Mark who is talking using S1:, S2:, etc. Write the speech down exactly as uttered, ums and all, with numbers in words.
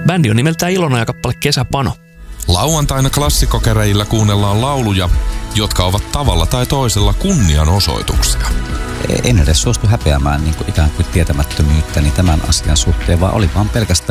S1: Bändi on nimeltään Ilona ja kappale Kesäpano.
S2: Lauantaina klassikokereillä kuunnellaan lauluja, jotka ovat tavalla tai toisella kunnianosoituksia.
S3: En edes suostu häpeämään niin kuin ikään kuin tietämättömyyttäni tämän asian suhteen, vaan oli vaan pelkästään